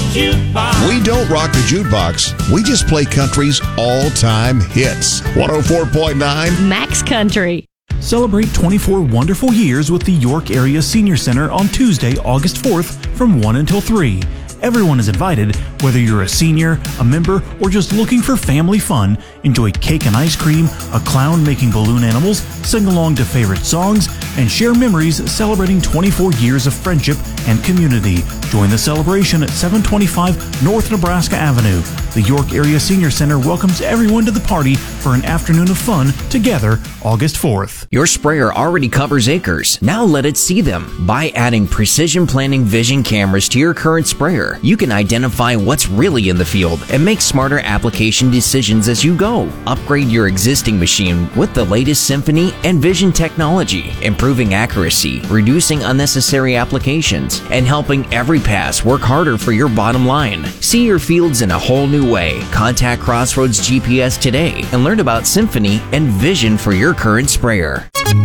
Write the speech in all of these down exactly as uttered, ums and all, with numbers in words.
Jukebox. We don't rock the jukebox. We just play country's all-time hits. one oh four point nine Max Country. Celebrate twenty-four wonderful years with the York Area Senior Center on Tuesday, August fourth from one until three. Everyone is invited, whether you're a senior, a member, or just looking for family fun. Enjoy cake and ice cream, a clown making balloon animals, sing along to favorite songs, and share memories celebrating twenty-four years of friendship and community. Join the celebration at seven twenty-five North Nebraska Avenue. The York Area Senior Center welcomes everyone to the party for an afternoon of fun together August fourth. Your sprayer already covers acres. Now let it see them. By adding Precision Planning Vision cameras to your current sprayer, you can identify what's really in the field and make smarter application decisions as you go. Upgrade your existing machine with the latest Symphony and Vision technology, improving accuracy, reducing unnecessary applications, and helping every pass work harder for your bottom line. See your fields in a whole new way. Contact Crossroads G P S today and learn about Symphony and Vision for your current sprayer.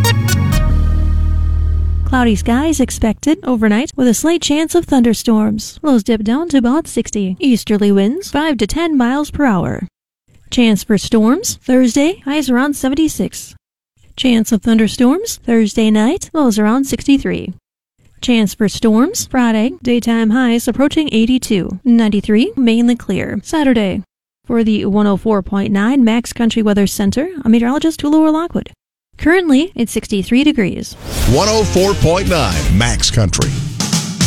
Cloudy skies expected overnight with a slight chance of thunderstorms. Lows dip down to about sixty. Easterly winds five to ten miles per hour. Chance for storms Thursday, highs around seventy-six. Chance of thunderstorms Thursday night, lows around sixty-three. Chance for storms Friday, daytime highs approaching eighty-two. ninety-three, mainly clear. Saturday. For the one oh four point nine Max Country Weather Center, I'm meteorologist Hulu Lockwood. Currently, it's sixty-three degrees. one oh four point nine Max Country.